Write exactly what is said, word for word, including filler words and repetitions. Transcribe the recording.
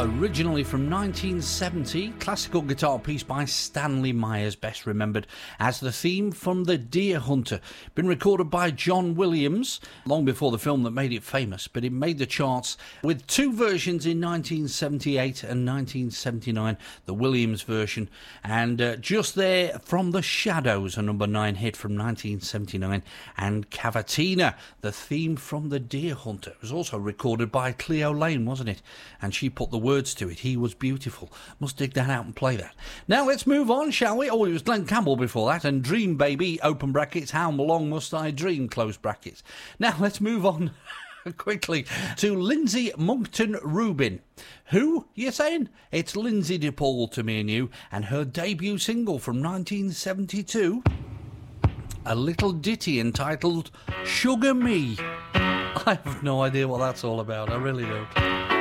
Originally from nineteen seventy, classical guitar piece by Stanley Myers, best remembered as the theme from The Deer Hunter. Been recorded by John Williams long before the film that made it famous, but it made the charts with two versions in nineteen seventy-eight and nineteen seventy-nine, the Williams version, and uh, just there from The Shadows, a number nine hit from nineteen seventy-nine, and Cavatina, the theme from The Deer Hunter. It was also recorded by Cleo Lane, wasn't it? And she put the words to it. He was beautiful. Must dig that out and play that. Now let's move on, shall we? Oh, it was Glenn Campbell before that, and Dream Baby, open brackets, how long must I dream, close brackets. Now let's move on quickly to Lindsay Monkton Rubin. Who, you're saying? It's Lindsay DePaul to me and you, and her debut single from nineteen seventy-two, a little ditty entitled Sugar Me. I have no idea what that's all about, I really don't.